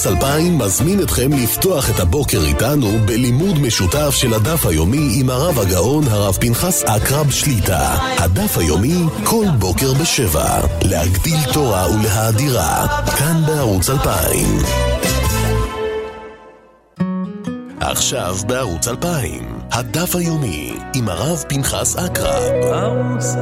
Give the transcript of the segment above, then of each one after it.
בערוץ 2000 מזמין אתכם לפתוח את הבוקר איתנו בלימוד משותף של הדף היומי עם הרב הגאון הרב פנחס אקרב שליטה. הדף היומי כל בוקר ב7. להגדיל תורה ולהאדירה. כאן בערוץ 2000. עכשיו בערוץ 2000, הדף היומי עם הרב פנחס אקרב. ערוץ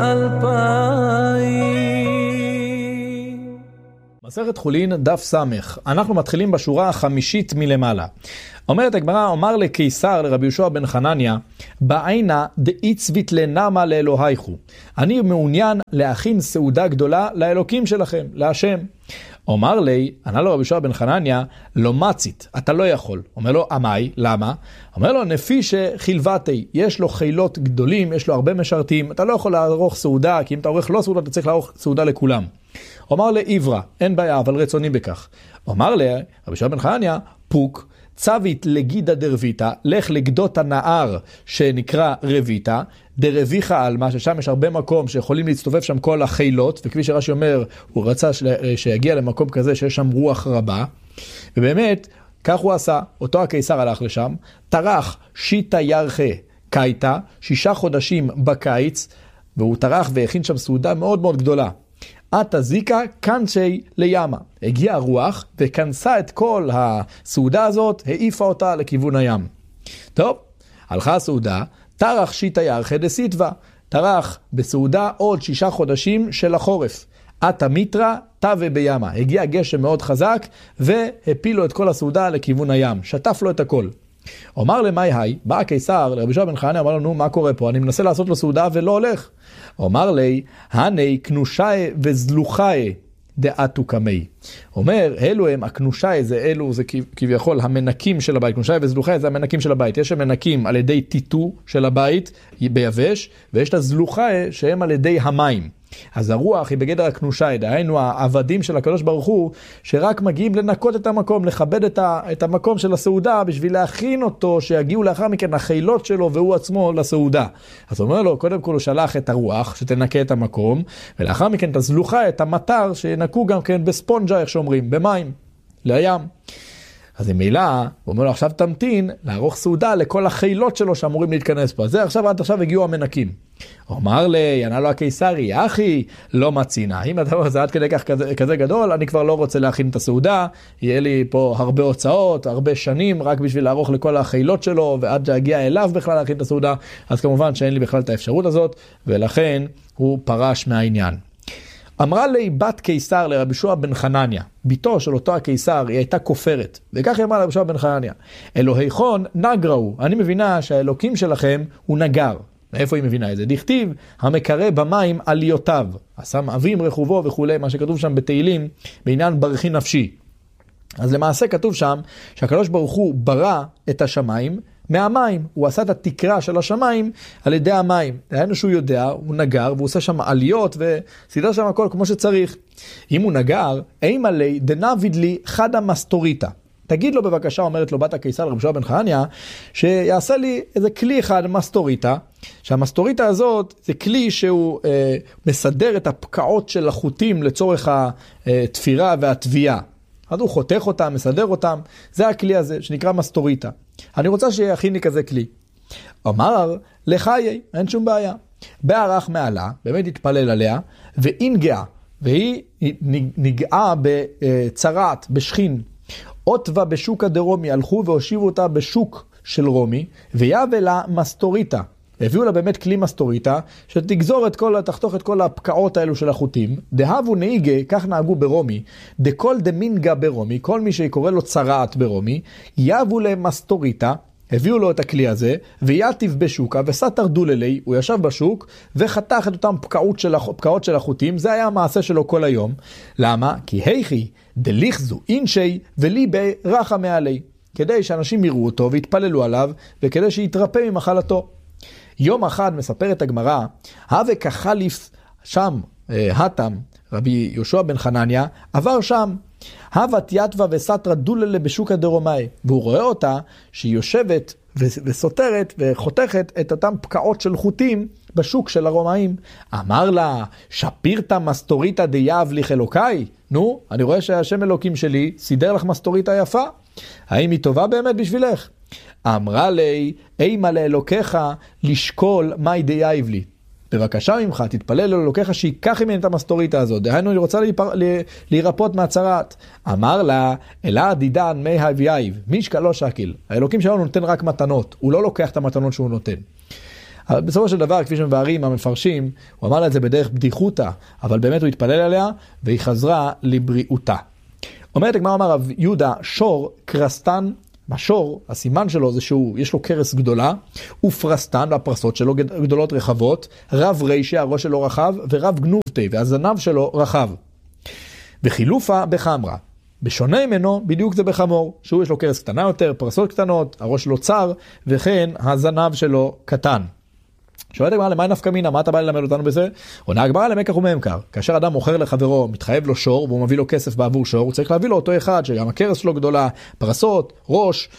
2000. מסכת חולין דף סמך. אנחנו מתחילים בשורה החמישית מלמעלה. אומרת הגמרא, אומר לקיסר לרבי יהושע בן חנניה, בעינה דאיצבית לנמה לאלוהיכו. אני מעוניין להכין סעודה גדולה לאלוקים שלכם, להשם. אומר לי, ענה לו רבי יהושע בן חנניה, לא מצית, אתה לא יכול. אומר לו, עמי, למה? אומר לו, נפי שחילבתי, יש לו חילות גדולים, יש לו הרבה משרתים, אתה לא יכול לערוך סעודה, כי אם אתה עורך לא סעודה, אתה צריך לערוך סעודה לכולם. אומר לי, עברה, אין בעיה, אבל רצוני בכך. אומר לי, רבי יהושע בן חנניה, פוק, צווית לגידה דרביתה, לך לגדות הנהר שנקרא רביתה, דרביחה אלמה, ששם יש הרבה מקום שיכולים להצטובב שם כל החילות, וכפי שרש"י אומר, הוא רצה שיגיע למקום כזה שיש שם רוח רבה, ובאמת, כך הוא עשה, אותו הקיסר הלך לשם, טרח שיטה ירחה קייטה, 6 חודשים בקיץ, והוא טרח והכין שם סעודה מאוד מאוד גדולה. עתה זיקה קנצ'י לימה. הגיעה הרוח וכנסה את כל הסעודה הזאת, העיפה אותה לכיוון הים. טוב, הלכה הסעודה, טרח שיטה ירחה דסיטווה. טרח בסעודה עוד 6 חודשים של החורף. עתה מיטרה תווה בימה. הגיע גשם מאוד חזק והפילו את כל הסעודה לכיוון הים. שטף לו את הכל. אומר למי היי, בא הקיסר לרבי יהושע בן חנניה, אמר לנו, מה קורה פה? אני מנסה לעשות לו סעודה ולא הולך. אומר לי, הני קנושאי וזלוחאי דעתו קמי. אומר, אלו הם, הקנושאי זה כביכול המנקים של הבית. קנושאי וזלוחאי זה המנקים של הבית. יש המנקים על ידי טיטו של הבית ביבש, ויש את הזלוחאי שהם על ידי המים. אז הרוח היא בגדר הקנושאי, דהיינו העבדים של הקדוש ברוך הוא, שרק מגיעים לנקות את המקום, לכבד את המקום של הסעודה, בשביל להכין אותו, שיגיעו לאחר מכן החילות שלו, והוא עצמו לסעודה. אז אומר לו, קודם כל הוא שלח את הרוח, שתנקה את המקום, ולאחר מכן תזלוחה את המטר, שינקו גם כן בספונג'ה, איך שאומרים, במים, לים. אז ממילא, הוא אומר לו, עכשיו תמתין לערוך סעודה לכל החילות שלו שאמורים להתכנס פה. זה עכשיו, עד עכשיו הגיעו המנקים. אומר לי, ענה לו הקיסרי, אחי, לא מצינה. אם הדבר הזה עד כדי כך כזה גדול, אני כבר לא רוצה להכין את הסעודה, יהיה לי פה הרבה הוצאות, הרבה שנים, רק בשביל לערוך לכל החילות שלו, ועד להגיע אליו בכלל להכין את הסעודה, אז כמובן שאין לי בכלל את האפשרות הזאת, ולכן הוא פרש מהעניין. אמרה לי בת קיסר לרבי יהושע בן חנניה, ביתו של אותו הקיסר, היא הייתה כופרת, וכך היא אמרה לרבי יהושע בן חנניה, אלוהיכון נגראו, אני מבינה שהאלוקים שלכם הוא נגר. מאיפה היא מבינה את זה? דכתיב, המקרה במים עליותיו, השם אבים רכובו וכולי, מה שכתוב שם בתהילים, בעניין ברכי נפשי. אז למעשה כתוב שם, שהקדוש ברוך הוא ברא את השמיים, מהמים, הוא עשה את התקרה של השמיים על ידי המים. דהיינו שהוא יודע, הוא נגר, והוא עושה שם עליות, וסידר שם הכל כמו שצריך. אם הוא נגר, אימא לי דנביד לי חדה מסטוריטה. תגיד לו בבקשה, אומרת לו בת הקיסר לרבי יהושע בן חנניה, שיעשה לי איזה כלי אחד, מסטוריטה, שהמסטוריטה הזאת זה כלי שהוא מסדר את הפקעות של החוטים לצורך התפירה והתביעה. אז הוא חותך אותם, מסדר אותם, זה הכלי הזה שנקרא מסטוריטה. אני רוצה שיכין לי כזה כלי. אמר לחיי, אין שום בעיה. בערך מעלה, באמת התפלל עליה, והנגעה, והיא נגעה בצרעת, בשכין, עוטבה בשוק הדרומי, הלכו והושיבו אותה בשוק של רומי, ויבא לה מסטוריטה. הביאו לה באמת כלי מסטוריטה, שתגזור תחתוך את כל הפקעות האלו של החוטים. דהבו נהיגה, כך נהגו ברומי, דכל דמינגה ברומי, כל מי שקורא לו צרעת ברומי, יבו להם מסטוריטה, הביאו לו את הכלי הזה, ויתיב בשוקה, וסתר דוללי, הוא ישב בשוק, וחתך את אותם פקעות של החוטים, זה היה המעשה שלו כל היום. למה? כי היכי, דליחזו אינשי, וליבי רחה מעלי. כדי שאנשים יראו אותו, והתפללו עליו, וכדי שיתרפא ממחלתו. יום אחד מספרת הגמרא, הווה כחליף שם, התם, רבי יהושע בן חנניה, עבר שם, הוות יתווה וסתרה דוללה בשוק הדרומי, והוא רואה אותה שהיא יושבת וסותרת וחותכת את אותם פקעות של חוטים בשוק של הרומאים. אמר לה, שפירתא מסטוריתא דייב לך אלוקאי? נו, אני רואה שהשם אלוקים שלי סידר לך מסטוריתא יפה. האם היא טובה באמת בשבילך? אמרה לי, אימה לאלוקיך לשקול מה דייב לי. בבקשה ממך, תתפלל לאלוקיך שיקח ממני את המסטוריתא הזאת. דהיינו, אני רוצה להירפות מהצרת. אמר לה, אלא דידן מי הווייב, מישקל לא שקיל. האלוקים שלנו נותן רק מתנות, הוא לא לוקח את המתנות שהוא נותן. אבל בסופו של דבר, כפי שמבארים המפרשים, הוא אמר לה את זה בדרך בדיחותא, אבל באמת הוא התפלל עליה, והיא חזרה לבריאותה. אומרת הגמרא, אמר רב יהודה, שור קרסטן, השור, הסימן שלו זה יש לו קרס גדולה, ופרסטן, והפרסות שלו גדולות רחבות, רב רישי, הראש שלו רחב, ורב גנובתי, והזנב שלו רחב. וחילופה בחמרה. בשונה ממנו, בדיוק זה בחמור, שהוא יש לו קרס קטנה יותר, פרסות קטנות, הראש שלו צר, וכן הזנב שלו קטן. שואלת הגמרא, למה נפקא מינה? מה אתה בא ללמד אותנו בזה? עונה הגמרא, למקח וממכר. כאשר אדם מוכר לחברו, מתחייב לו שור, והוא מביא לו כסף בעבור שור, הוא צריך להביא לו אותו אחד, שגם הקרס שלו גדולה, פרסות, ראש,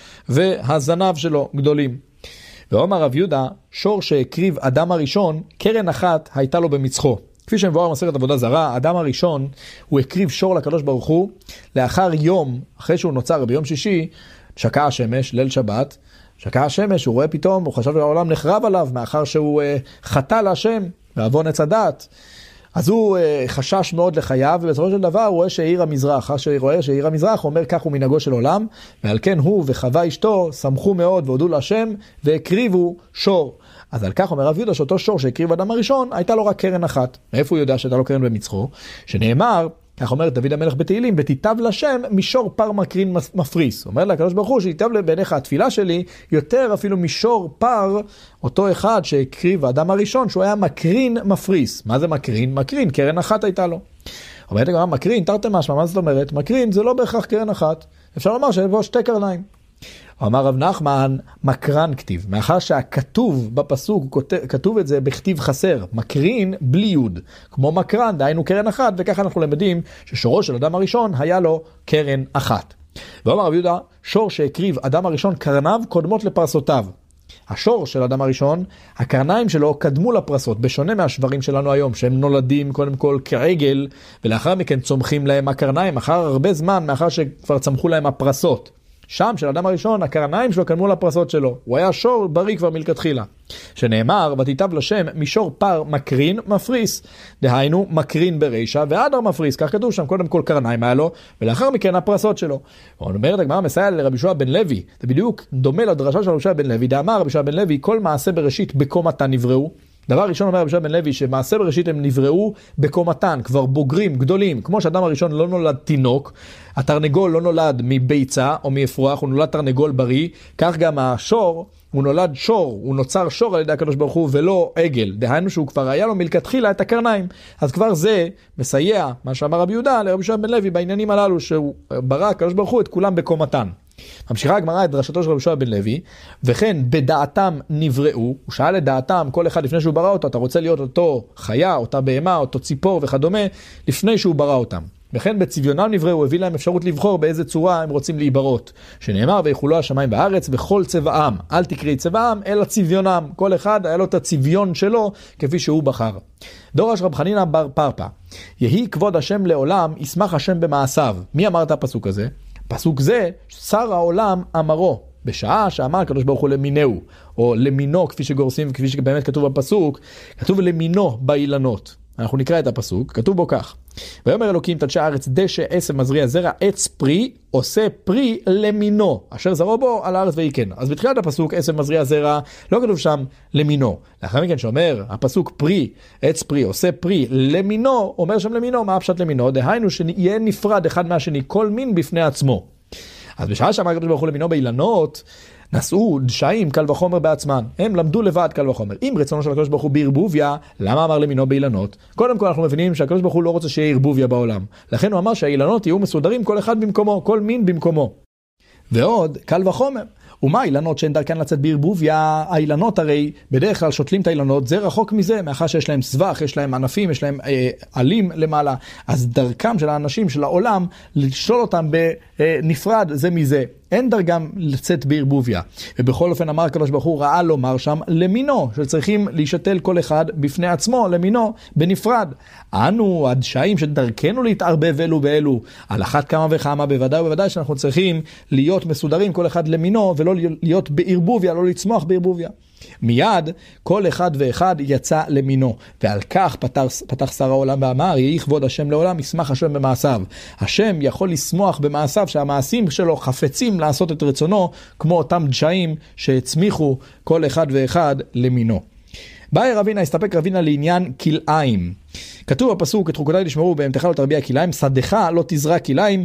והזנב שלו גדולים. ואומר רב יהודה, שור שהקריב אדם הראשון, קרן אחת הייתה לו במצחו. כפי שמבואר במסכת עבודה זרה, אדם הראשון, הוא הקריב שור לקדוש ברוך הוא, לאחר יום, אחרי שהוא נוצר ביום שישי, שקע השמש, ליל שבת, שקע השמש, הוא רואה פתאום, הוא חשב שהעולם נחרב עליו, מאחר שהוא חטא להשם, בעוון עץ הדעת. אז הוא חשש מאוד לחייו, ובסופו של דבר הוא רואה שהעיר המזרח, רואה שהעיר המזרח אומר כך הוא מנהגו של עולם, ועל כן הוא וחווה אשתו שמחו מאוד והודו להשם, והקריבו שור. אז על כך אומר רב יהודה שאותו שור שהקריב אדם הראשון, הייתה לו רק קרן אחת. מאיפה הוא יודע שהייתה לו קרן במצחו? שנאמר, כך אומר דוד המלך בתהילים, ותיטב לשם מישור פר מקרין מפריס. אומר לה הקדוש ברוך הוא שיטב בעיניך התפילה שלי, יותר אפילו מישור פר, אותו אחד שהקריב האדם הראשון, שהוא היה מקרין מפריס. מה זה מקרין? מקרין, קרן אחת הייתה לו. אומרת הגמרא, מקרין, תרתי משמע, מה זאת אומרת? מקרין זה לא בהכרח קרן אחת. אפשר לומר שיש בו שתי קרניים. אמר רב נחמן, מקרן כתיב, מאחר שהכתוב בפסוק, כתוב את זה בכתיב חסר, מקרין בלי יוד, כמו מקרן, דהיינו קרן אחת, וככה אנחנו למדים ששורו של אדם הראשון היה לו קרן אחת. ואומר רב יהודה, שור שהקריב אדם הראשון קרניו קודמות לפרסותיו. השור של אדם הראשון, הקרניים שלו קדמו לפרסות, בשונה מהשברים שלנו היום, שהם נולדים קודם כל כעגל, ולאחר מכן צומחים להם הקרניים, אחר הרבה זמן, מאחר שכבר צמחו להם הפרסות. שם של אדם הראשון, הקרניים שלו קדמו לפרסות שלו. הוא היה שור בריא כבר מלכתחילה. שנאמר, ותיטב לשם מישור פר מקרין מפריס. דהיינו, מקרין ברישה ואדר מפריס. כך כתוב שם, קודם כל קרניים היה לו, ולאחר מכן הפרסות שלו. הוא אומר את הגמרא מסייע לרבי יהושע בן לוי. זה בדיוק דומה לדרשה של רבי יהושע בן לוי. דאמר רבי יהושע בן לוי, כל מעשה בראשית בקומתן נבראו. דבר ראשון אומר רבי יהושע בן לוי, שמעשה בראשית הם נבראו בקומתן, כבר בוגרים, גדולים. כמו שאדם הראשון לא נולד תינוק, התרנגול לא נולד מביצה או מאפרוח, הוא נולד תרנגול בריא, כך גם השור, הוא נולד שור, הוא נוצר שור על ידי הקדוש ברוך הוא ולא עגל. דהיינו שהוא כבר היה לו מלכתחילה את הקרניים. אז כבר זה מסייע, מה שאמר רבי יהודה, לרבי יהושע בן לוי בעניינים הללו, שהוא ברא הקדוש ברוך הוא את כולם בקומתן. ממשיכה הגמרא את דרשתו של רבי יהושע בן לוי, וכן בדעתם נבראו, הוא שאל את דעתם, כל אחד לפני שהוא ברא אותו, אתה רוצה להיות אותו חיה, אותה בהמה, אותו ציפור וכדומה, לפני שהוא ברא אותם. וכן בצביונם נבראו, הוא הביא להם אפשרות לבחור באיזה צורה הם רוצים להיברות. שנאמר, ויחולו השמיים בארץ וכל צבעם, אל תקראי צבעם, אלא צביונם. כל אחד היה לו את הצביון שלו, כפי שהוא בחר. דורש רב חנינא בר פרפא, יהי כבוד השם לעולם, ישמח השם במעשיו. מי אמר את הפסוק הזה? פסוק זה, שר העולם אמרו, בשעה שאמר הקדוש ברוך הוא למינהו, או למינו כפי שגורסים וכפי שבאמת כתוב בפסוק, כתוב למינו באילנות. אנחנו נקרא את הפסוק, כתוב בו כך, ויאמר אלוקים תדשא הארץ דשא עשב מזריע זרע עץ פרי, עושה פרי למינו, אשר זרעו בו על הארץ ויקן. אז בתחילת הפסוק עשב מזריע זרע, לא כתוב שם למינו. לאחר מכן שאומר הפסוק פרי, עץ פרי, עושה פרי למינו, אומר שם למינו, מה הפשט למינו? דהיינו שיהיה נפרד אחד מהשני, כל מין בפני עצמו. אז בשעה שאמר הקדוש ברוך הוא למינו באילנות, נשאו דשאים קל וחומר בעצמן. הם למדו לבד קל וחומר. אם רצונו של הקדוש ברוך הוא בערבוביה, למה אמר למינו באילנות? קודם כל אנחנו מבינים שהקדוש ברוך הוא לא רוצה שיהיה ערבוביה בעולם. לכן הוא אמר שהאילנות יהיו מסודרים כל אחד במקומו, כל מין במקומו. ועוד קל וחומר. ומה אילנות שאין דרכן לצאת בערבוביה? האילנות הרי בדרך כלל שותלים את האילנות, זה רחוק מזה, מאחר שיש להם סבך, יש להם ענפים, יש להם עלים למעלה. אז דרכם של האנשים של העולם, לשתול אותם בנפרד זה מזה. אין דרגם לצאת בערבוביה. ובכל אופן אמר הקדוש ברוך הוא ראה לומר שם למינו, שצריכים להישתל כל אחד בפני עצמו, למינו, בנפרד. אנו, הדשאים שדרכנו להתערבב אלו באלו, על אחת כמה וכמה, בוודאי ובוודאי שאנחנו צריכים להיות מסודרים כל אחד למינו, ולא להיות בערבוביה, לא לצמוח בערבוביה. מיד כל אחד ואחד יצא למינו, ועל כך פתח שר העולם ואמר, יהי כבוד השם לעולם, ישמח השם במעשיו. השם יכול לשמוח במעשיו שהמעשים שלו חפצים לעשות את רצונו, כמו אותם דשאים שהצמיחו כל אחד ואחד למינו. באי רבינה, הסתפק רבינה לעניין כלאיים. כתוב בפסוק, את חוקותיי תשמרו בהמתך לא תרביע כלאיים, שדך לא תזרע כלאיים,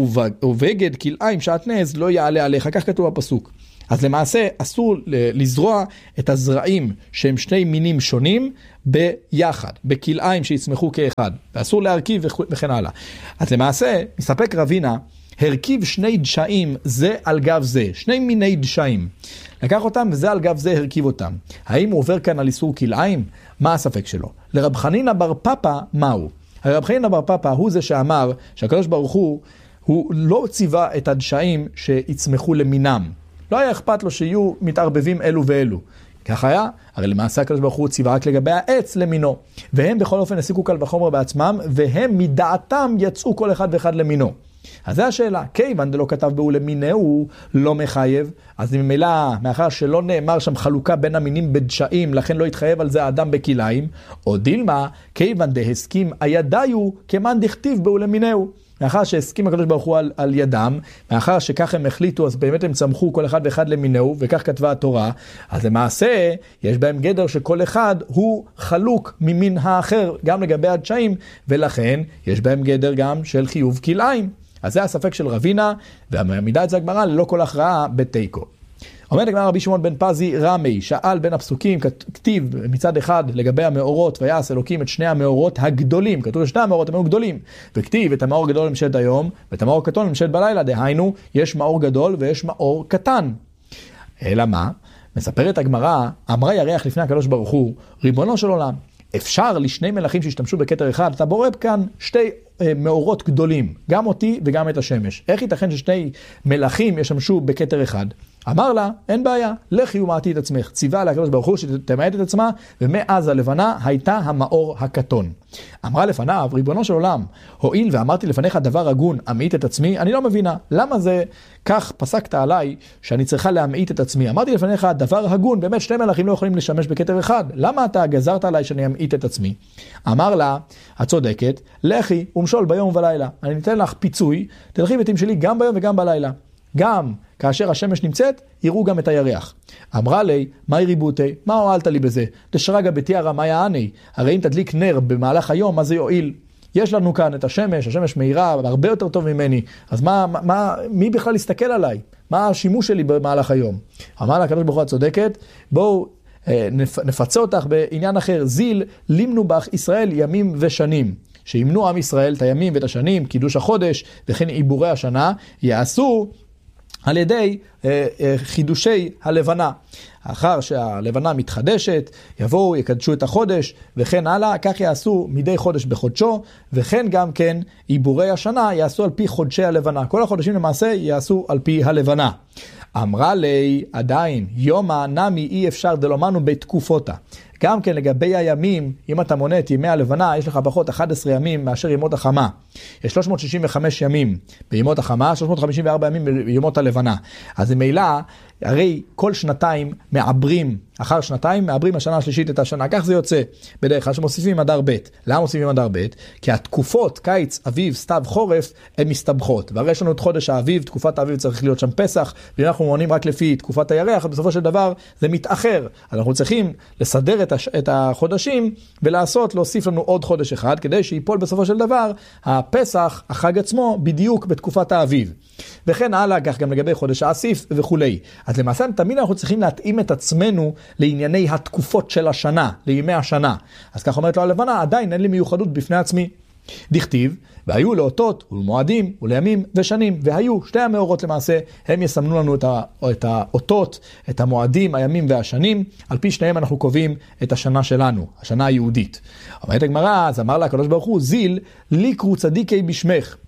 ובגד כלאיים שעטנז לא יעלה עליך. כך כתוב בפסוק. אז למעשה אסור לזרוע את הזרעים שהם שני מינים שונים ביחד, בכלאיים שיצמחו כאחד, ואסור להרכיב וכן הלאה. אז למעשה מסתפק רבינה, הרכיב שני דשאים זה על גב זה, שני מיני דשאים. לקח אותם וזה על גב זה הרכיב אותם. האם הוא עובר כאן על איסור כלאיים? מה הספק שלו? לרב חנינא בר פפא מהו? הרב חנינא בר פפא הוא זה שאמר שהקדוש ברוך הוא לא ציווה את הדשאים שיצמחו למינם. לא היה אכפת לו שיהיו מתערבבים אלו ואלו. כך היה, הרי למעשה הקדוש ברוך הוא ציווה רק לגבי העץ למינו. והם בכל אופן הסיקו קל וחומר בעצמם, והם מדעתם יצאו כל אחד ואחד למינו. אז זו השאלה, כיוון דלא כתב בו למינהו לא מחייב, אז ממילא, מאחר שלא נאמר שם חלוקה בין המינים בדשאים, לכן לא יתחייב על זה האדם בכלאיים, או דילמה, כיוון דהסכים הידיו כמן דכתיב בו למינהו. מאחר שהסכים הקדוש ברוך הוא על ידם, מאחר שכך הם החליטו, אז באמת הם צמחו כל אחד ואחד למינהו, וכך כתבה התורה, אז למעשה יש בהם גדר שכל אחד הוא חלוק ממין האחר, גם לגבי הדשאים, ולכן יש בהם גדר גם של חיוב כלאיים. אז זה הספק של רבינה, והמידה את זה הגמרא ללא כל הכרעה בתיקו. אומר הגמרא רבי שמעון בן פזי רמי, שאל בין הפסוקים, כתיב מצד אחד לגבי המאורות, ויעש אלוקים את שני המאורות הגדולים, כתוב שני המאורות הם היו גדולים, וכתיב את המאור הגדול למשלת היום, ואת המאור הקטון למשלת בלילה, דהיינו, יש מאור גדול ויש מאור קטן. אלא מה? מספרת הגמרא, אמרה ירח לפני הקדוש ברוך הוא, ריבונו של עולם, אפשר לשני מלכים שהשתמשו בכתר אחד, אתה בורא כאן שתי מאורות גדולים, גם אותי וגם את השמש. איך ייתכן ששני מלכים ישמשו בכתר אחד? אמר לה, אין בעיה, לכי ומעטי את עצמך. ציווה לה הקדוש ברוך הוא שתמעט את עצמה, ומאז הלבנה הייתה המאור הקטון. אמרה לפניו, ריבונו של עולם, הואיל ואמרתי לפניך דבר הגון, אמעיט את עצמי, אני לא מבינה. למה זה כך פסקת עליי שאני צריכה להמעיט את עצמי? אמרתי לפניך דבר הגון, באמת שני מלכים לא יכולים לשמש בכתר אחד. למה אתה גזרת עליי שאני אמעיט את עצמי? אמר לה, הצודקת, לכי ומשול ביום ובלילה. אני ניתן לך פיצוי, תלכי ותמשלי גם ביום וגם בלילה. גם כאשר השמש נמצאת, יראו גם את הירח. אמרה לי, מהי ריבותי? מה הועלת לי בזה? תשרגה בתיארה, מה יעני? הרי אם תדליק נר במהלך היום, מה זה יועיל? יש לנו כאן את השמש מאירה, הרבה יותר טוב ממני. אז מי בכלל יסתכל עליי? מה השימוש שלי במהלך היום? אמר לה הקדוש ברוך הוא הצודקת, בואו נפצה אותך בעניין אחר. זיל לימנו בך ישראל ימים ושנים. שימנו עם ישראל את הימים ואת השנים, קידוש החודש וכן עיבורי השנה, יעשו על ידי חידושי הלבנה. אחר שהלבנה מתחדשת, יבואו, יקדשו את החודש, וכן הלאה, כך יעשו מדי חודש בחודשו, וכן גם כן עיבורי השנה יעשו על פי חודשי הלבנה. כל החודשים למעשה יעשו על פי הלבנה. אמרה לי, עדיין, יומא נמי אי אפשר דלומנו בתקופותה. גם כן לגבי הימים, אם אתה מונה את ימי הלבנה, יש לך פחות 11 ימים מאשר ימות החמה. יש 365 ימים בימות החמה, 354 ימים בימות הלבנה. אז ממילא, הרי כל שנתיים מעברים, אחר שנתיים מעברים השנה השלישית את השנה. כך זה יוצא בדרך כלל שמוסיפים אדר ב'. למה מוסיפים אדר ב'? כי התקופות, קיץ, אביב, סתיו, חורף, הן מסתבכות. והרי יש לנו את חודש האביב, תקופת האביב צריך להיות שם פסח, ואנחנו מונים רק לפי תקופת הירח, בסופו של דבר זה מתאחר. אז אנחנו צריכים לסדר את החודשים להוסיף לנו עוד חודש אחד, כדי שיפול בסופו של דבר הפסח, החג עצמו, בדיוק בתקופת האביב. וכן הלאה, כך גם לגבי חודש האסיף וכולי. אז למעשה תמיד אנחנו צריכים להתאים את עצמנו לענייני התקופות של השנה, לימי השנה. אז כך אומרת לו הלבנה, עדיין אין לי מיוחדות בפני עצמי. דכתיב, והיו לאותות ולמועדים ולימים ושנים, והיו שתי המאורות למעשה, הם יסמנו לנו את האותות, את המועדים, הימים והשנים, על פי שניהם אנחנו קובעים את השנה שלנו, השנה היהודית. אומרת הגמרא, אז אמר לה הקדוש ברוך הוא, זיל ליקרו צדיקי בשמך.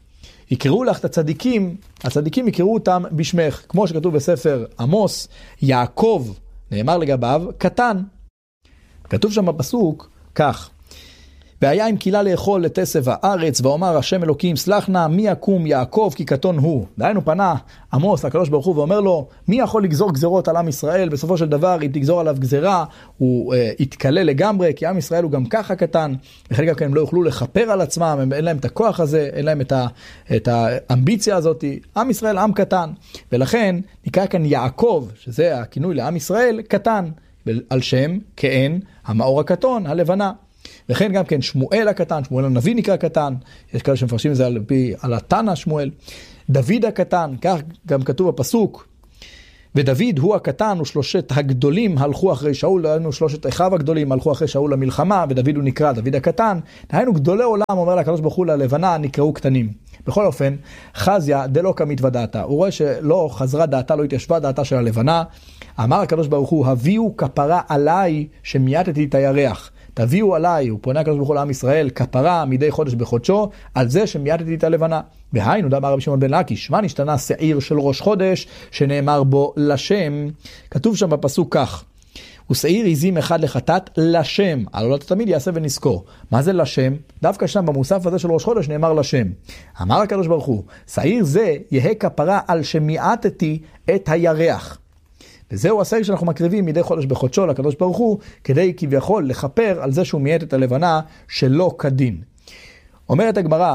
יקראו לך את הצדיקים, הצדיקים יקראו אותם בשמך, כמו שכתוב בספר עמוס, יעקב, נאמר לגביו, קטן. כתוב שם בפסוק כך, והיה אם קילה לאכול את עשב הארץ, ואומר השם אלוקים סלח נא, מי יקום יעקב כי קטון הוא. דהיינו פנה עמוס לקדוש ברוך הוא ואומר לו, מי יכול לגזור גזרות על עם ישראל? בסופו של דבר אם תגזור עליו גזרה הוא יתקלה לגמרי, כי עם ישראל הוא גם ככה קטן, וחלק גם הם לא יוכלו לכפר על עצמם, אין להם את הכוח הזה, אין להם את האמביציה הזאת. עם ישראל עם קטן, ולכן נקרא כאן יעקב, שזה הכינוי לעם ישראל, קטן, על שם כאין המאור הקטון, הלבנה. וכן גם כן שמואל הקטן, שמואל הנביא נקרא קטן, יש כאלה שמפרשים את זה על התנא שמואל. דוד הקטן, כך גם כתוב בפסוק, ודוד הוא הקטן ושלושת הגדולים הלכו אחרי שאול, דהיינו שלושת אחיו הגדולים הלכו אחרי שאול למלחמה, ודוד הוא נקרא דוד הקטן, דהיינו גדולי עולם, אומר לקדוש ברוך הוא ללבנה, נקראו קטנים. בכל אופן, חזיה דלא קמית ודעתה, הוא רואה שלא חזרה דעתה, לא התיישבה דעתה של הלבנה, אמר הקדוש ברוך הוא, הביאו כפרה עליי שמייתתי את הירח. תביאו עליי, הוא פונה הקדוש ברוך הוא לעם ישראל, כפרה מדי חודש בחודשו, על זה שמייתתי את הלבנה. והיינו, אמר רבי שמעון בן לקיש, מה נשתנה שעיר של ראש חודש, שנאמר בו לשם, כתוב שם בפסוק כך, ושעיר עזים אחד לחטאת לשם, על עולת תמיד יעשה ונזכור. מה זה לשם? דווקא שם במוסף הזה של ראש חודש נאמר לשם. אמר הקדוש ברוך הוא, שעיר זה יהא כפרה על שמייתתי את הירח. וזהו השעיר שאנחנו מקריבים מדי חודש בחודשו לקדוש ברוך הוא, כדי כביכול לכפר על זה שהוא מייט את הלבנה שלא כדין. אומרת הגמרא,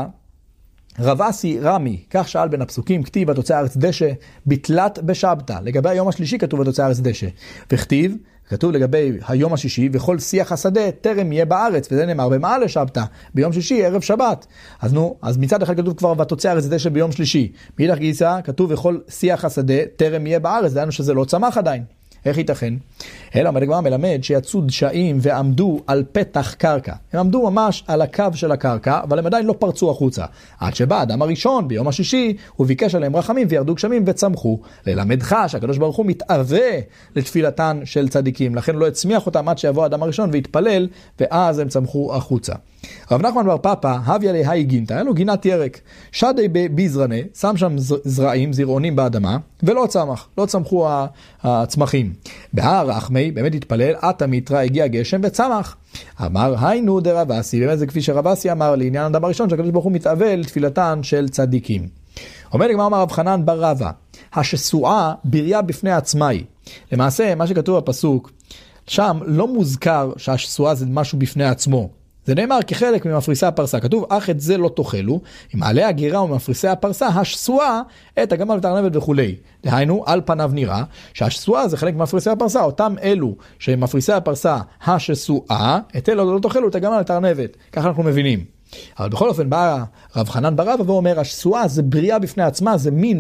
רב אסי רמי, כך שאל בין הפסוקים, כתיב ותוצא ארץ דשא, בתלת בשבתא. לגבי היום השלישי כתוב ותוצא ארץ דשא. וכתיב, כתוב לגבי היום השישי, וכל שיח השדה טרם יהיה בארץ, וזה נאמר במעלה שבתא, ביום שישי ערב שבת. אז מצד אחד כתוב כבר ותוצא ארץ דשא ביום שלישי. מאידך גיסא כתוב וכל שיח השדה טרם יהיה בארץ, דהיינו שזה לא צמח עדיין. איך ייתכן? אלא הגמרא מלמד שיצאו דשאים ועמדו על פתח קרקע. הם עמדו ממש על הקו של הקרקע, אבל הם עדיין לא פרצו החוצה. עד שבא האדם הראשון ביום השישי, הוא ביקש עליהם רחמים וירדו גשמים וצמחו. ללמדך שהקדוש ברוך הוא מתאווה לתפילתן של צדיקים. לכן לא הצמיח אותם עד שיבוא האדם הראשון והתפלל, ואז הם צמחו החוצה. רב נחמן בר פפא, הביא להי גינתא, היה לו גינת ירק. שדי בביזרנה, שם שם זרעים, זרעונים באדמה, ולא צמח, לא צמחו הצמחים. בהר רחמי, באמת התפלל, עתה מיתרא, הגיע גשם וצמח. אמר, היינו דרב אסי, באמת זה כפי שרב אסי אמר לעניין האדם הראשון, שהקדוש ברוך הוא מתאווה לתפילתן של צדיקים. אומר לגמרא אמר רב חנן בר רבא, השסועה בריה בפני עצמה היא. למעשה, מה שכתוב בפסוק, שם לא מוזכר שהשסועה זה משהו בפני עצמו. זה נאמר כחלק ממפריסי הפרסה. כתוב, אך את זה לא תאכלו, אם עלי הגירה ומפריסי הפרסה, השסועה את הגמל ואת הארנבת וכו'. דהיינו, על פניו נראה שהשסועה זה חלק ממפריסי הפרסה. אותם אלו שמפריסי הפרסה, השסועה, את אלו לא תאכלו, את הגמל ואת הארנבת. ככה אנחנו מבינים. אבל בכל אופן בא רב חנן בר רבא ואומר, השסועה זה בריאה בפני עצמה, זה מין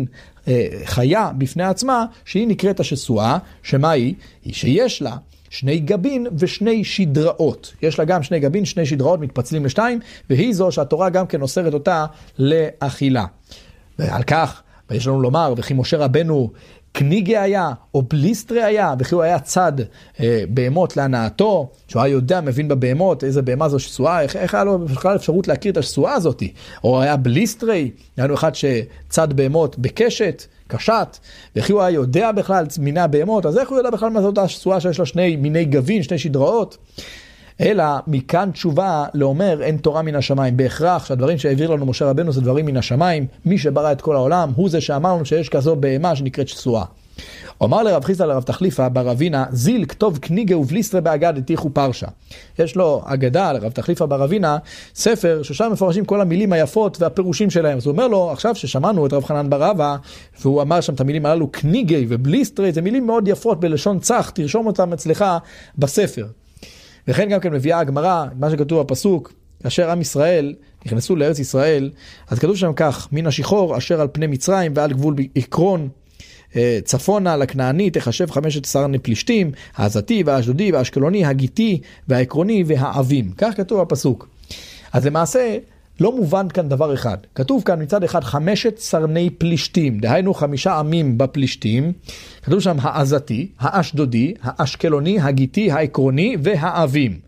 חיה בפני עצמה, שהיא נקראת השסועה, שמה היא? היא שיש לה שני גבין ושני שדראות. יש לה גם שני גבין, שני שדראות מתפצלים לשתיים, והיא זו שהתורה גם כן אוסרת אותה לאכילה. ועל כך, יש לנו לומר, וכי משה רבנו קניגה היה, או בליסטרי היה, וכי הוא היה צד בהמות להנאתו, שהוא היה יודע, מבין בבהמות, איזה בהמה זו שסועה, איך היה לו בכלל אפשרות להכיר את השסועה הזאת? או היה בליסטרי, היה לו אחד שצד בהמות בקשת, קשת, וכי הוא היה יודע בכלל מיני הבהמות, אז איך הוא יודע בכלל מה זאת השסועה שיש לה שני מיני גבין, שני שדראות? אלא מכאן תשובה לאומר אין תורה מן השמיים. בהכרח שהדברים שהעביר לנו משה רבנו זה דברים מן השמיים. מי שברא את כל העולם הוא זה שאמר לנו שיש כזו בהמה שנקראת שסועה. אומר לרב חיסדא לרב תחליפא בר אבינה, זיל כתוב קניגה ובליסטרי באגד הטיחו פרשה. יש לו אגדה לרב תחליפא בר אבינה, ספר ששם מפרשים כל המילים היפות והפירושים שלהם. אז הוא אומר לו, עכשיו ששמענו את רב חנן בר רבא, והוא אמר שם את המילים הללו, קניגה ובליסטרי, זה מילים מאוד יפות בלשון צח, תרשום אותם אצלך בספר. וכן גם כן מביאה הגמרא, מה שכתוב בפסוק, כאשר עם ישראל נכנסו לארץ ישראל, אז כתוב שם כך, מן השיחור אשר על פני מצרים ועל גבול עקרון, צפונה לכנעני תחשב 15 פלישתים, העזתי והאשדודי והאשקלוני, הגיתי והעקרוני והעבים. כך כתוב בפסוק. אז למעשה לא מובן כאן דבר אחד. כתוב כאן מצד אחד 15 פלישתים, דהיינו 5 עמים בפלישתים. כתוב שם העזתי, האשדודי, האשקלוני, הגיתי, העקרוני והעבים.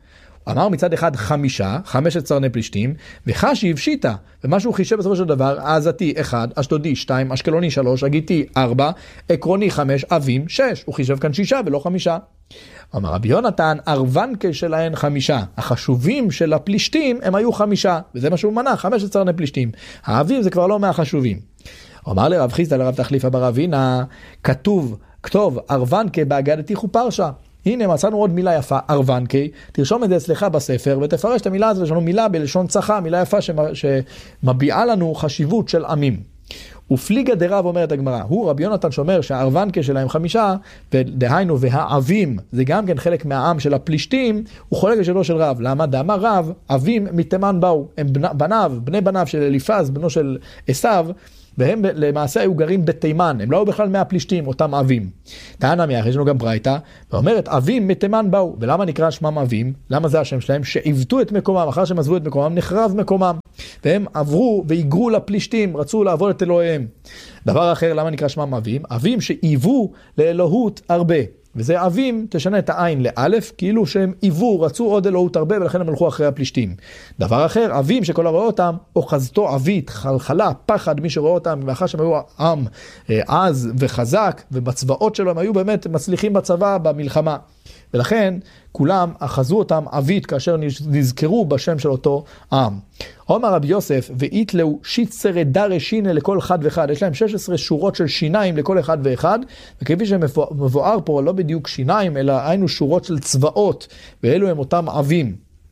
אמר מצד אחד 5 צרני פלישתים, וחשיב שיטה, ומה שהוא חישב בסופו של דבר, עזתי 1, אשדודי 2, אשקלוני 3, הגיתי 4, עקרוני 5, אבים 6, הוא חישב כאן 6 ולא 5. אמר רבי יונתן, ארוונקה שלהן 5, החשובים של הפלישתים הם היו 5, וזה מה שהוא מנה, 5 צרני פלישתים, האבים זה כבר לא מהחשובים. אמר לרב חיסדא לרב תחליפא בר אבינה, כתוב ארוונקה באגדתי פרשה. הנה מצאנו עוד מילה יפה, ארוונקי, תרשום את זה אצלך בספר ותפרש את המילה הזו, יש לנו מילה בלשון צחה, מילה יפה שמביעה לנו חשיבות של עמים. ופליגה דרב אומרת הגמרא, הוא רבי יונתן שאומר שהארוונקה שלהם 5, ודהיינו והאבים, זה גם כן חלק מהעם של הפלישתים, הוא חולק לשלו של רב. למה? דאמר רב, אבים מתימן באו, הם בני בניו של אליפז, בנו של עשיו, והם למעשה היו גרים בתימן, הם לא היו בכלל מהפלישתים, אותם אבים. טענה מיח, יש לנו גם ברייתא, ואומרת, אבים מתימן באו, ולמה נקרא שמם אבים? למה זה השם שלהם? שעיוותו את מקומם, אחר שהם עזבו את מקומם, נחרב מקומם, והם עברו והיגרו לפלישתים, רצו לעבוד את אלוהיהם. דבר אחר, למה נקרא שמם אבים? אבים שעיוו לאלוהות הרבה. וזה אבים, תשנה את העין לאלף, כאילו שהם עיוו, רצו עוד אלוהות הרבה, ולכן הם הלכו אחרי הפלישתים. דבר אחר, אבים שכל הרואה אותם, אוחזתו עבית, חלחלה, פחד, מי שרואה אותם, ואחר שהם היו עם עז וחזק, ובצבאות שלו הם היו באמת מצליחים בצבא, במלחמה. ולכן כולם אחזו אותם עבית כאשר נזכרו בשם של אותו עם. אומר רבי יוסף, ואיתלו שיצרי דרי שינה לכל אחד ואחד. יש להם 16 שורות של שיניים לכל אחד ואחד, וכפי שמבואר פה לא בדיוק שיניים, אלא היינו שורות של צבאות, ואלו הם אותם עבים.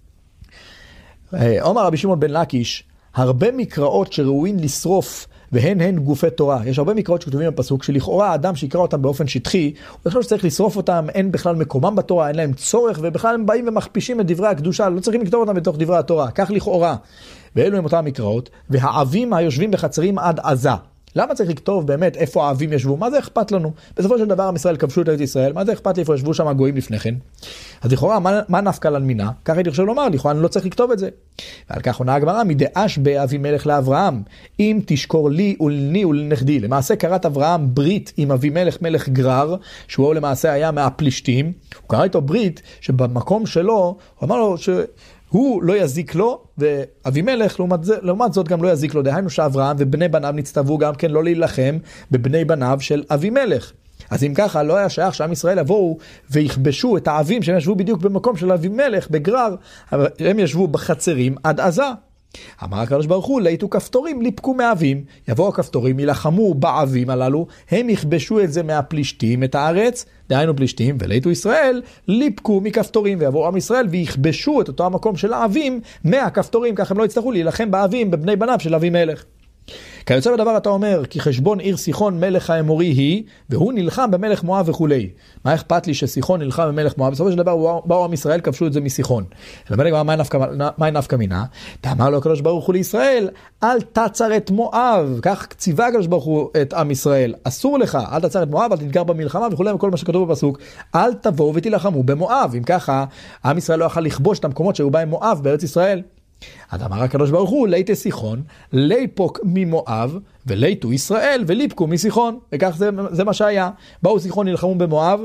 אומר רבי שמעון בן לקיש, הרבה מקראות שראויים לשרוף, והן גופי תורה. יש הרבה מקראות שכתובים בפסוק, שלכאורה האדם שיקרא אותם באופן שטחי, הוא חושב שצריך לשרוף אותם, אין בכלל מקומם בתורה, אין להם צורך, ובכלל הם באים ומכפישים את דברי הקדושה, לא צריכים לכתוב אותם בתוך דברי התורה, כך לכאורה. ואלו הם אותם מקראות, והעבים היושבים בחצרים עד עזה. למה צריך לכתוב באמת איפה האבים ישבו? מה זה אכפת לנו? בסופו של דבר עם ישראל כבשו את ארץ ישראל, מה זה אכפת לי איפה ישבו שם הגויים לפני כן? אז לכאורה, מה נפקא למינה? ככה הייתי חושב לומר, לכאורה אני לא צריך לכתוב את זה. ועל כך עונה הגמרא, מדעש באבימלך לאברהם, אם תשקור לי ולני ולנכדי. למעשה קראת אברהם ברית עם אבימלך מלך גרר, שהוא למעשה היה מהפלישתים. הוא קרא איתו ברית שבמקום שלו, הוא אמר לו הוא לא יזיק לו, ואבימלך לעומת זאת גם לא יזיק לו. דהיינו שאברהם ובני בניו נצטוו גם כן לא להילחם בבני בניו של אבימלך. אז אם ככה לא היה שייך שעם ישראל יבואו ויכבשו את האבים שהם ישבו בדיוק במקום של אבימלך בגרר, הם ישבו בחצרים עד עזה. אמר הקדוש ברוך הוא, ליתו כפתורים ליפקו מאבים, יבואו הכפתורים, ילחמו באבים הללו, הם יכבשו את זה מהפלישתים, את הארץ, דהיינו פלישתים, וליתו ישראל ליפקו מכפתורים, ויבואו עם ישראל ויכבשו את אותו המקום של האבים מהכפתורים, כך הם לא יצטרכו להילחם באבים בבני בניו של אבימלך. כיוצא בדבר אתה אומר, כי חשבון עיר סיחון מלך האמורי היא, והוא נלחם במלך מואב וכולי. מה אכפת לי שסיחון נלחם במלך מואב? בסופו של דבר באו עם ישראל, כבשו את זה מסיחון. למלך מה נפקא מינה? תאמר לו הקדוש ברוך הוא לישראל, אל תצר את מואב. כך ציווה הקדוש ברוך הוא את עם ישראל. אסור לך, אל תצר את מואב, אל תנגר במלחמה וכולי, וכל מה שכתוב בפסוק. אל תבואו ותילחמו במואב. אם ככה, עם ישראל לא יוכל לכבוש את המקומות שהיו בהם מואב בארץ ישראל. אז אמר הקדוש ברוך הוא, ליתי סיחון, ליפוק ממואב, וליתו ישראל, וליפקו מסיחון. וכך זה מה שהיה. באו סיחון נלחמו במואב,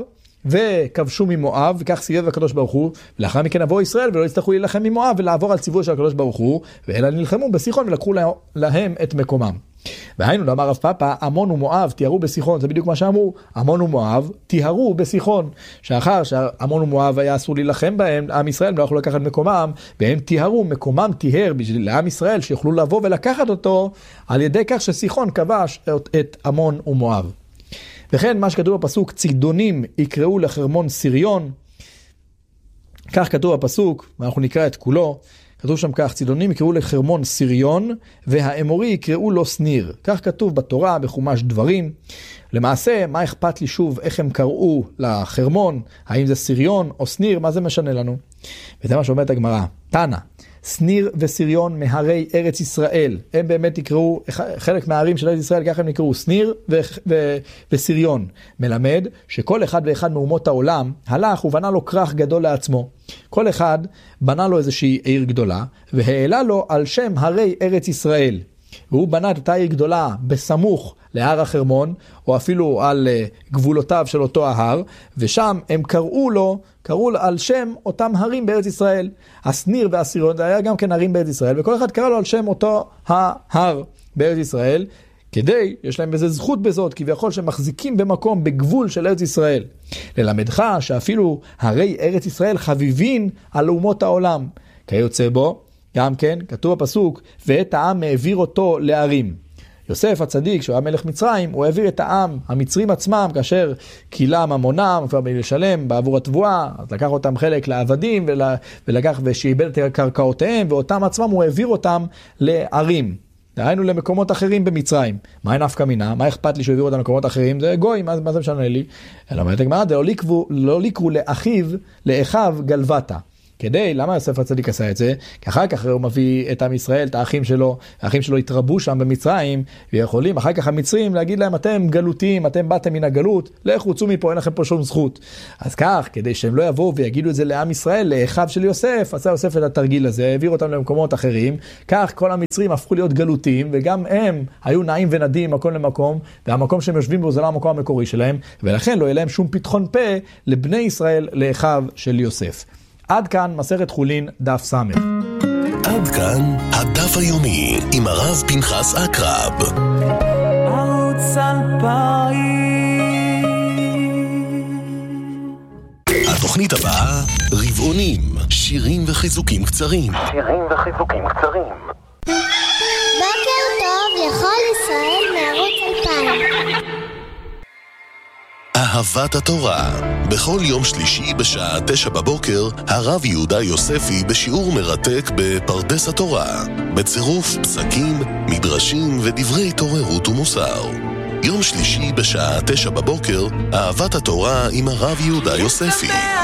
וכבשו ממואב, וכך סיבב הקדוש ברוך הוא, ולאחר מכן עבור ישראל, ולא יצטרכו להילחם ממואב, ולעבור על ציווי של הקדוש ברוך הוא, ואלה נלחמו בסיחון, ולקחו להם את מקומם. והיינו, אמר רב פאפא, עמון ומואב תיארו בסיחון, זה בדיוק מה שאמרו, עמון ומואב תיארו בסיחון, שאחר שעמון ומואב היה אסור להילחם בהם, עם ישראל לא יכלו לקחת מקומם, והם תיארו, מקומם תיאר לעם ישראל, שיוכלו לבוא ולקחת אותו, על ידי כך שסיחון כבש את עמון ומואב. וכן מה שכתוב בפסוק, צידונים יקראו לחרמון סיריון, כך כתוב בפסוק, ואנחנו נקרא את כולו, כתוב שם כך, צידונים יקראו לחרמון סיריון, והאמורי יקראו לו סניר. כך כתוב בתורה, בחומש דברים. למעשה, מה אכפת לי שוב, איך הם קראו לחרמון, האם זה סיריון או סניר, מה זה משנה לנו? וזה מה שאומרת הגמרא. תנא, סניר וסיריון מהרי ארץ ישראל. הם באמת יקראו, חלק מהערים של ארץ ישראל, כך הם יקראו סניר וסיריון. מלמד שכל אחד ואחד מאומות העולם, הלך ובנה לו כרך גדול לעצמו. כל אחד בנה לו איזושהי עיר גדולה, והעלה לו על שם הרי ארץ ישראל. והוא בנה את אותה עיר גדולה בסמוך להר החרמון, או אפילו על גבולותיו של אותו ההר, ושם הם קראו על שם אותם הרים בארץ ישראל. הסניר והסירון, זה היה גם כן הרים בארץ ישראל, וכל אחד קרא לו על שם אותו ההר בארץ ישראל, כדי, יש להם בזה זכות בזאת, כביכול שמחזיקים במקום, בגבול של ארץ ישראל. ללמדך שאפילו הרי ארץ ישראל חביבין על אומות העולם. כיוצא בו, גם כן, כתוב בפסוק, ואת העם העביר אותו לערים. יוסף הצדיק, שהוא היה מלך מצרים, הוא העביר את העם, המצרים עצמם, כאשר קילה ממונם, לשלם בעבור התבואה, אז לקח אותם חלק לעבדים, ולקח ושאיבד את קרקעותיהם, ואותם עצמם הוא העביר אותם לערים. דהיינו למקומות אחרים במצרים. מה אין נפקא מינה? מה אכפת לי שהוא העביר אותם למקומות אחרים? זה גוי, מה זה משנה לי? אלא אומרת הגמרא, לא ליקרו לאחיו גלבתה. למה יוסף הצדיק עשה את זה? כי אחר כך הוא מביא את עם ישראל, את האחים שלו התרבו שם במצרים, ויכולים אחר כך המצרים להגיד להם, אתם גלותיים, אתם באתם מן הגלות, לכו צאו מפה, אין לכם פה שום זכות. אז כך, כדי שהם לא יבואו ויגידו את זה לעם ישראל, לאחיו של יוסף, עשה יוסף את התרגיל הזה, העביר אותם למקומות אחרים, כך כל המצרים הפכו להיות גלותיים, וגם הם היו נעים ונדים מקום למקום, והמקום שהם יושבים בו זה לא המקום המקורי שלהם, ולכן לא יהיה להם שום פתחון פה לבני ישראל, לאחיו של יוסף. עד כאן מסכת חולין דף סמך. עד כאן הדף היומי עם הרב פנחס עקרב. ערוץ 2000. התוכנית הבאה, רבעונים, שירים וחיזוקים קצרים. בוקר טוב לכל ישראל מערוץ 2000. אהבת התורה. בכל יום שלישי בשעה 9 בבוקר, הרב יהודה יוספי בשיעור מרתק בפרדס התורה, בצירוף פסקים, מדרשים ודברי התעוררות ומוסר. יום שלישי בשעה 9 בבוקר, אהבת התורה עם הרב יהודה יוספי.